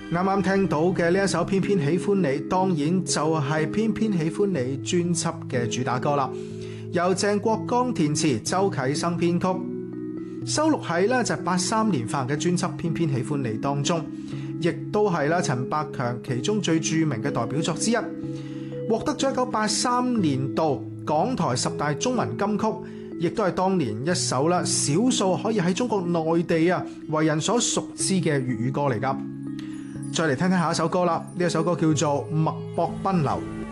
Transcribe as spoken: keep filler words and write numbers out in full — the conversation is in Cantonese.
啱啱聽到嘅呢一首《偏偏喜歡你》，當然就係《偏偏喜歡你》專輯嘅主打歌啦。由鄭國江填詞，周啟生編曲，收錄喺咧就八三年發行嘅專輯《偏偏喜歡你》當中，亦都係啦陳百強其中最著名嘅代表作之一，獲得咗一九八三年度港台十大中文金曲，亦都係當年一首啦少數可以喺中國內地啊為人所熟知嘅粵語歌嚟㗎。再嚟聽聽下一首歌啦，呢一首歌叫做《脈搏奔流》。